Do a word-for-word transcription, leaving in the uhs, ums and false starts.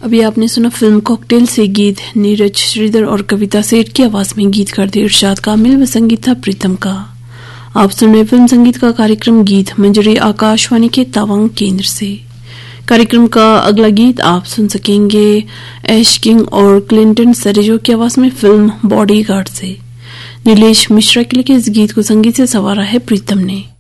अभी आपने सुना फिल्म कॉकटेल से गीत नीरज श्रीधर और कविता सेठ की आवाज में गीतकार थे इरशाद कामिल व संगीत था प्रीतम का। आप सुन रहे फिल्म संगीत का कार्यक्रम गीत मंजरी आकाशवाणी के तवांग केंद्र से। कार्यक्रम का अगला गीत आप सुन सकेंगे ऐश किंग और क्लिंटन सरेजो की आवाज में फिल्म बॉडीगार्ड से। नीलेश मिश्रा के लिए इस गीत को संगीत से संवारा है प्रीतम ने।